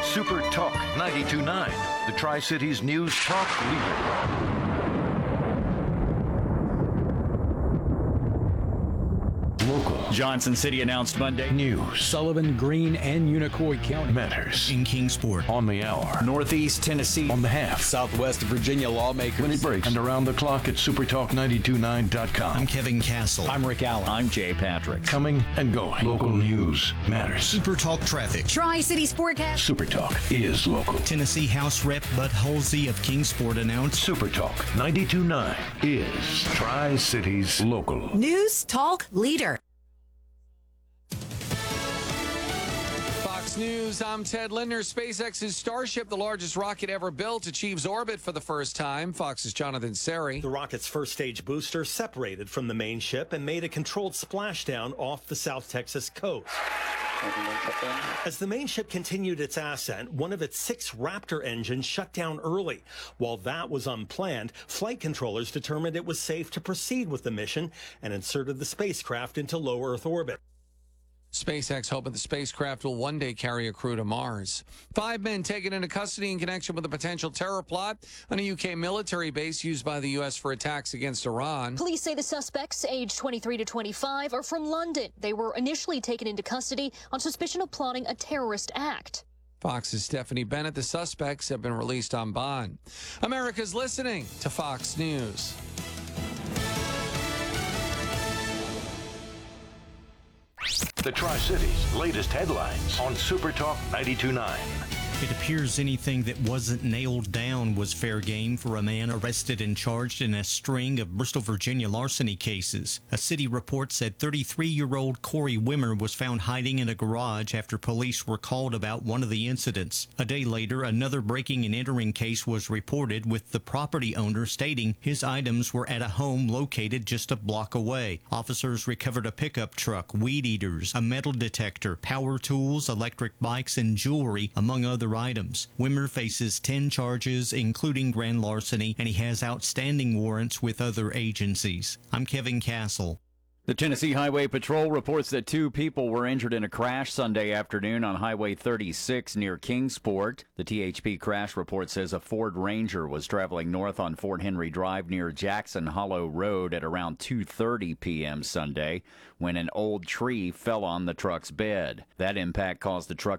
Super Talk 92.9, the Tri-Cities News Talk leader. Local Johnson City announced Monday. news Sullivan, Greene, and Unicoi County matters In Kingsport, on the hour, Northeast Tennessee, on the half, Southwest Virginia lawmakers. when it breaks, and around the clock at supertalk929.com. I'm Kevin Castle. I'm Rick Allen. I'm Jay Patrick. Coming and going. Local news matters. Super Talk Traffic. Tri-City Sportcast. Super Talk is local. Tennessee House Rep Bud Halsey of Kingsport announced. Super Talk 92.9 is Tri-Cities local. News Talk Leader. Fox News, I'm Ted Linder. SpaceX's Starship, the largest rocket ever built, achieves orbit for the first time. Fox's Jonathan Seri. The rocket's first stage booster separated from the main ship and made a controlled splashdown off the South Texas coast. As the main ship continued its ascent, one of its 6 Raptor engines shut down early. While that was unplanned, flight controllers determined it was safe to proceed with the mission and inserted the spacecraft into low Earth orbit. SpaceX hoping the spacecraft will one day carry a crew to Mars. 5 men taken into custody in connection with a potential terror plot on a UK military base used by the U.S. for attacks against Iran. Police say the suspects, aged 23 to 25, are from London. They were initially taken into custody on suspicion of plotting a terrorist act. Fox's Stephanie Bennett. The suspects have been released on bond. America's listening to Fox News. The Tri-Cities latest headlines on Super Talk 92.9. It appears anything that wasn't nailed down was fair game for a man arrested and charged in a string of Bristol, Virginia larceny cases. A city report said 33-year-old Corey Wimmer was found hiding in a garage after police were called about one of the incidents. A day later, another breaking and entering case was reported, with the property owner stating his items were at a home located just a block away. Officers recovered a pickup truck, weed eaters, a metal detector, power tools, electric bikes, and jewelry, among other items. Wimmer faces 10 charges, including grand larceny, and he has outstanding warrants with other agencies. I'm Kevin Castle. The Tennessee Highway Patrol reports that 2 people were injured in a crash Sunday afternoon on Highway 36 near Kingsport. The THP crash report says a Ford Ranger was traveling north on Fort Henry Drive near Jackson Hollow Road at around 2:30 p.m. Sunday when an old tree fell on the truck's bed. That impact caused the truck